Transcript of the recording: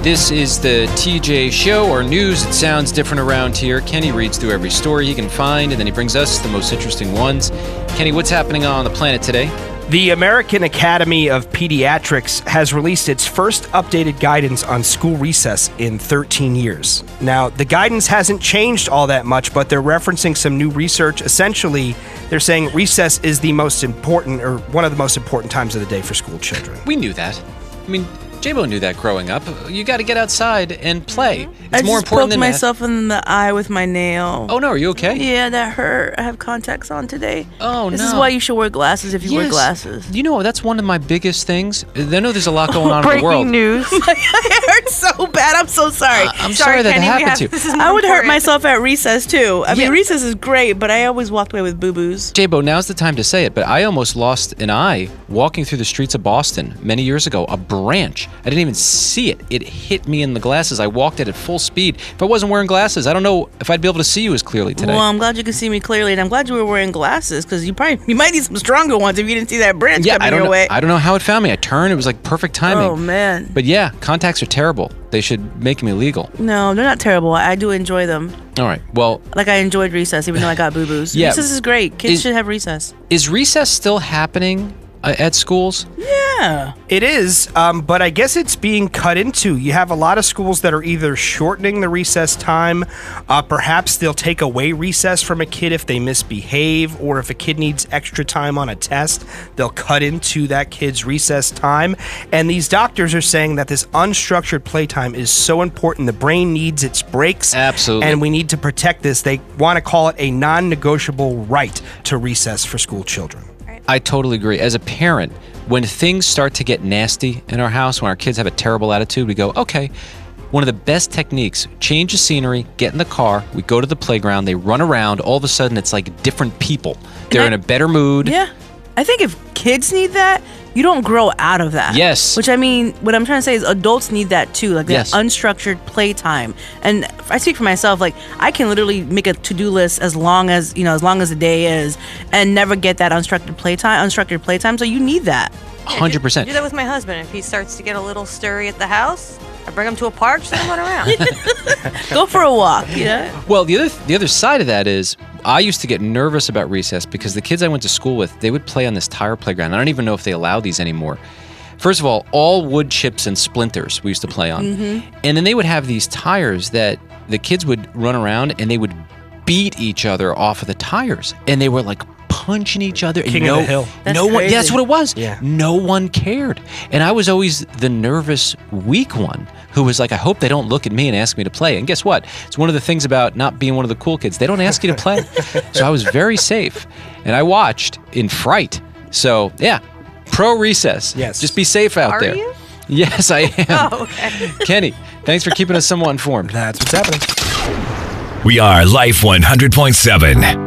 This is the TJ Show, or news. It sounds different around here. Kenny reads through every story he can find, and then he brings us the most interesting ones. Kenny, what's happening on the planet today? The American Academy of Pediatrics has released its first updated guidance on school recess in 13 years. Now, the guidance hasn't changed all that much, but they're referencing some new research. Essentially, they're saying recess is the most important, or one of the most important times of the day for school children. We knew that. I mean, J-Bo knew that growing up. You got to get outside and play. It's more important than I just poked myself in the eye with my nail. Oh, no. Are you okay? Yeah, that hurt. I have contacts on today. Oh, no. This is why you should wear glasses if you wear glasses. You know, that's one of my biggest things. I know there's a lot going on in the world. Breaking news. It hurts so bad. I'm so sorry. I'm sorry that Kenny, happened to you. I would hurt myself at recess, too. I mean, recess is great, but I always walked away with boo-boos. J-Bo, now's the time to say it, but I almost lost an eye walking through the streets of Boston many years ago. A branch. I didn't even see it. It hit me in the glasses. I walked at full speed. If I wasn't wearing glasses, I don't know if I'd be able to see you as clearly today. Well, I'm glad you can see me clearly, and I'm glad you were wearing glasses, because you might need some stronger ones if you didn't see that branch coming your way. I don't know how it found me. I turned. It was like perfect timing. Oh, man. But yeah, contacts are terrible. They should make them illegal. No, they're not terrible. I do enjoy them. All right. Well, like I enjoyed recess, even though I got boo-boos. Yeah. Recess is great. Kids should have recess. Is recess still happening at schools? Yeah. It is, but I guess it's being cut into. You have a lot of schools that are either shortening the recess time, perhaps they'll take away recess from a kid if they misbehave, or if a kid needs extra time on a test, they'll cut into that kid's recess time. And these doctors are saying that this unstructured playtime is so important. The brain needs its breaks. Absolutely. And we need to protect this. They want to call it a non-negotiable right to recess for school children. I totally agree. As a parent, when things start to get nasty in our house, when our kids have a terrible attitude, we go, okay, one of the best techniques, change the scenery, get in the car, we go to the playground, they run around, all of a sudden it's like different people. They're in a better mood. Yeah. I think if kids need that, you don't grow out of that. Yes. Which, I mean, what I'm trying to say is adults need that too, like that unstructured playtime. And I speak for myself, like I can literally make a to-do list as long as the day is, and never get that unstructured playtime. So you need that. 100%. I do that with my husband. If he starts to get a little stirry at the house, I bring him to a park, so they run around. Go for a walk, yeah. Well, the other side of that is I used to get nervous about recess because the kids I went to school with, they would play on this tire playground. I don't even know if they allow these anymore. First of all wood chips and splinters we used to play on. Mm-hmm. And then they would have these tires that the kids would run around and they would beat each other off of the tires. And they were like punching each other. King of the hill. That's what it was. Yeah. No one cared. And I was always the nervous, weak one who was like, I hope they don't look at me and ask me to play. And guess what? It's one of the things about not being one of the cool kids. They don't ask you to play. So I was very safe. And I watched in fright. So, yeah, pro recess. Yes. Just be safe out there. Are you? Yes, I am. Oh, okay. Kenny, thanks for keeping us somewhat informed. That's what's happening. We are Life 100.7.